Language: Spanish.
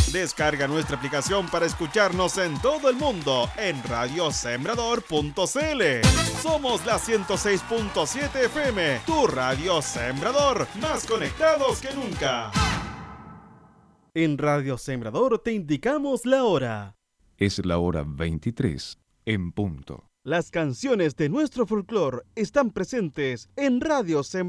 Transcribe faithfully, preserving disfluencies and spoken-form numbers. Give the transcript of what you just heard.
Descarga nuestra aplicación para escucharnos en todo el mundo en radio sembrador punto c l. Somos la ciento seis punto siete F M, tu radio Sembrador, más conectados que nunca. En Radio Sembrador te indicamos la hora. Es la hora veintitrés en punto. Las canciones de nuestro folclore están presentes en Radio Sembrador.